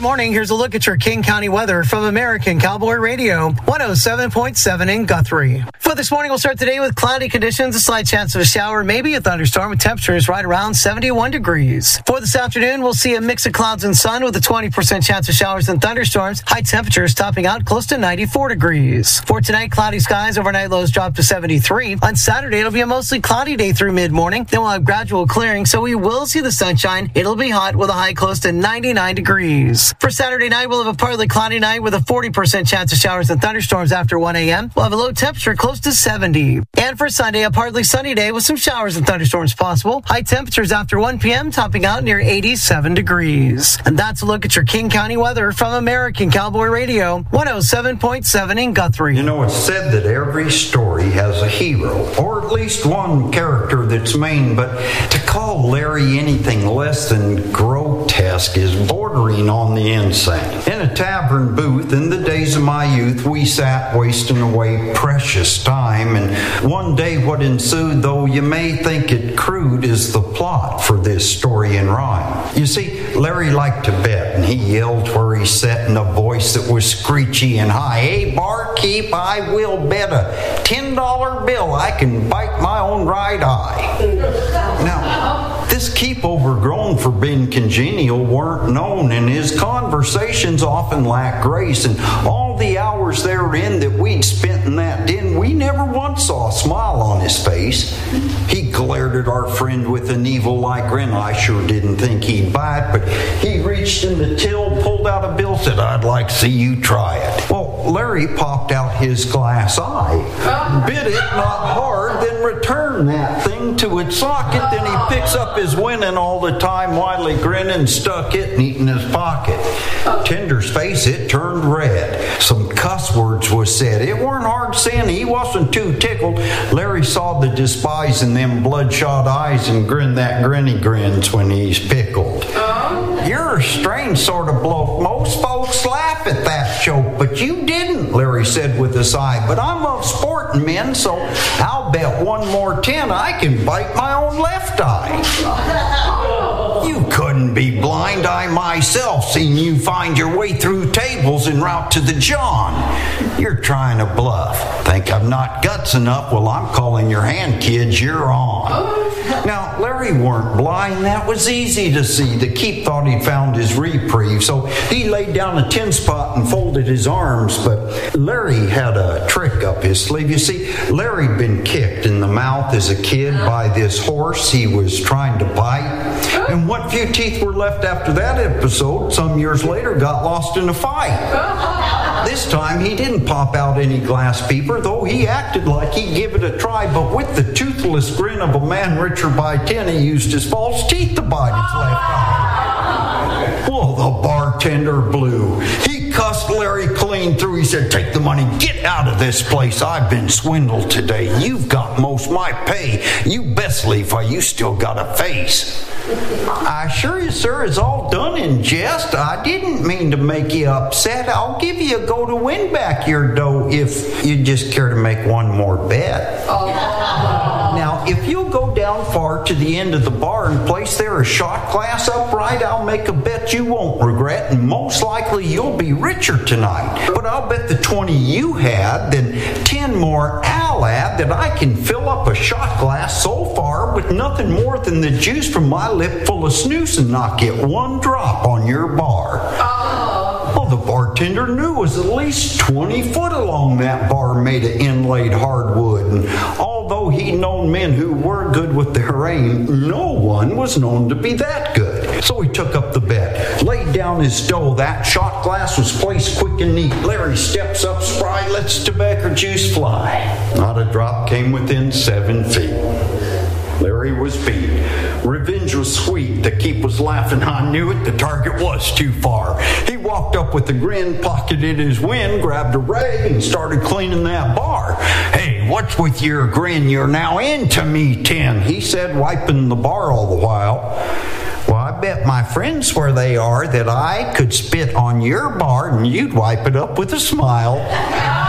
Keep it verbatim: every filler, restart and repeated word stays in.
Good morning. Here's a look at your King County weather from American Cowboy Radio, one oh seven point seven in Guthrie. For this morning, we'll start today with cloudy conditions, a slight chance of a shower, maybe a thunderstorm with temperatures right around seventy-one degrees. For this afternoon, we'll see a mix of clouds and sun with a twenty percent chance of showers and thunderstorms, high temperatures topping out close to ninety-four degrees. For tonight, cloudy skies, overnight lows drop to seventy-three. On Saturday, it'll be a mostly cloudy day through mid-morning. Then we'll have gradual clearing, so we will see the sunshine. It'll be hot with a high close to ninety-nine degrees. For Saturday night, we'll have a partly cloudy night with a forty percent chance of showers and thunderstorms after one a.m. We'll have a low temperature close to seventy. And for Sunday, a partly sunny day with some showers and thunderstorms possible. High temperatures after one p.m. topping out near eighty-seven degrees. And that's a look at your King County weather from American Cowboy Radio, one oh seven point seven in Guthrie. You know, it's said that every story has a hero, or at least one character that's main, but to call Larry anything less than grotesque is bordering on the insane. In a tavern booth in the days of my youth, we sat wasting away precious time, and one day what ensued, though you may think it crude, is the plot for this story in rhyme. You see, Larry liked to bet, and he yelled where he sat in a voice that was screechy and high, "Hey, barkeep, I will bet a ten dollar bill I can bite my own right eye." Now, this keep overgrown for being congenial weren't known, and his conversations often lacked grace, and all the hours therein that we'd spent in that den, we never once saw a smile on his face. He glared at our friend with an evil-like grin. I sure didn't think he'd bite, but he reached in the till, pulled out a bill, said, "I'd like to see you try it." Well, Larry popped out his glass eye, bit it not hard, then returned that thing to its socket. Then he picks up his winning all the time, widely grinning, stuck it neat in his pocket. Tender's face, it turned red. Some cuss words was said. It weren't hard sin. He wasn't too tickled. Larry saw the despise in them bloodshot eyes and grinned that grin he grins when he's pickled. "You're a strange sort of bloke. Most folks laugh at that joke, but you didn't," Larry said with a sigh. "But I'm of sporting men, so I'll bet one more ten I can bite my own left eye." "You couldn't be blind. I myself seen you find your way through tables en route to the John. You're trying to bluff. Think I've not guts enough? Well, I'm calling your hand, kids. You're on." Now, Larry weren't blind. That was easy to see. The keep thought he'd found his reprieve, so he laid down a tin spot and folded his arms. But Larry had a trick up his sleeve. You see, Larry'd been kicked in the mouth as a kid by this horse he was trying to bite. And what few teeth were left after that episode, some years later, got lost in a fight. This time, he didn't pop out any glass peeper, though he acted like he'd give it a try, but with the toothless grin of a man richer by ten, he used his false teeth to bite his left eye. Well, the bartender blew. He cussed Larry clean through. He said, "Take the money, get out of this place. I've been swindled today. You've got most my pay. You best leave while you still got a face." "I assure you, sir, it's all done in jest. I didn't mean to make you upset. I'll give you a go to win back your dough if you just care to make one more bet." "Now, if you'll go down far to the end of the bar and place there a shot glass upright, I'll make a bet you won't regret, and most likely you'll be richer tonight. But I'll bet the twenty you had, then ten more I'll add, that I can fill up a shot glass so far with nothing more than the juice from my lip full of snooze and not get one drop on your bar." Well, the bartender knew it was at least twenty foot along that bar made of inlaid hardwood, and although he'd known men who were good with their aim, no one was known to be that good. So he took up the bet, laid down his dough. That shot glass was placed quick and neat. Larry steps up spry, lets tobacco juice fly. Not a drop came within seven feet. Larry was beat. Revenge was sweet. The keep was laughing. I knew it. The target was too far. He walked up with a grin, pocketed his wind, grabbed a rag, and started cleaning that bar. "Hey, what's with your grin? You're now into me, Tim," he said, wiping the bar all the while. "Well, I bet my friends where they are that I could spit on your bar and you'd wipe it up with a smile."